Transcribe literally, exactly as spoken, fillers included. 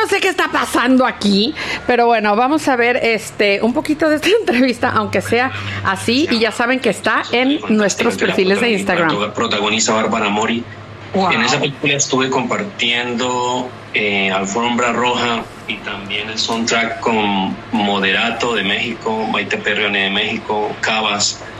no sé qué está pasando aquí, pero bueno, vamos a ver este un poquito de esta entrevista, aunque sea así, y ya saben que está en nuestros perfiles de Instagram. Protagoniza Bárbara Mori. Wow. En esa película estuve compartiendo eh, Alfombra Roja y también el soundtrack con Moderato de México, Maite Perrone de México, Cabas